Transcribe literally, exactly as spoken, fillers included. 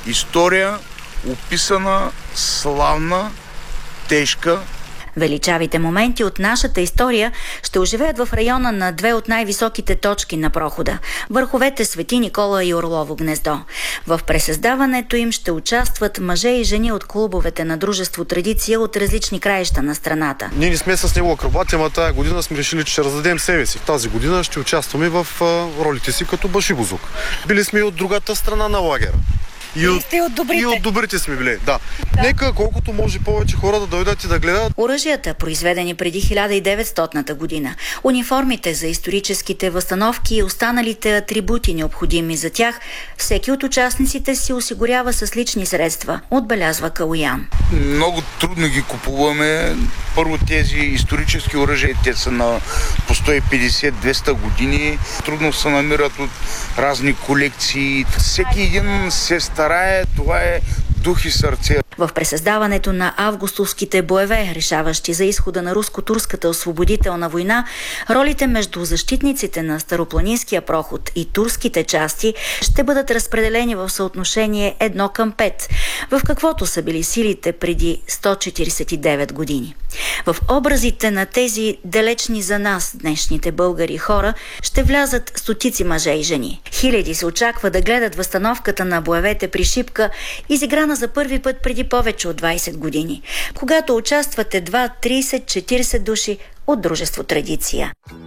история, описана, славна, тежка. Величавите моменти от нашата история ще оживеят в района на две от най-високите точки на прохода – върховете Свети Никола и Орлово гнездо. В пресъздаването им ще участват мъже и жени от клубовете на Дружество Традиция от различни краища на страната. Ние не сме с него акробати, ама тая година сме решили, че ще раздадем себе си. Тази година ще участваме в ролите си като башибозук. Били сме и от другата страна на лагера. И от, от добрите. И от добрите сме били, да. да. Нека колкото може повече хора да дойдат и да гледат. Оръжията, произведени преди хиляда и деветстотната година, униформите за историческите възстановки и останалите атрибути, необходими за тях, всеки от участниците си осигурява с лични средства, отбелязва Калоян. Много трудно ги купуваме. Първо тези исторически оръжия, те са на по сто и петдесет до двеста години. Трудно се намират от разни колекции. Всеки един се старае, това е дух и сърце. В пресъздаването на августовските боеве, решаващи за изхода на руско-турската освободителна война, ролите между защитниците на Старопланинския проход и турските части ще бъдат разпределени в съотношение едно към пет, в каквото са били силите преди сто четиридесет и девет години. В образите на тези далечни за нас, днешните българи хора, ще влязат стотици мъже и жени. Хиляди се очаква да гледат възстановката на боевете при Шипка, изиграна за първи път преди повече от двайсет години, когато участват едва трийсет до четирийсет души от Дружество Традиция.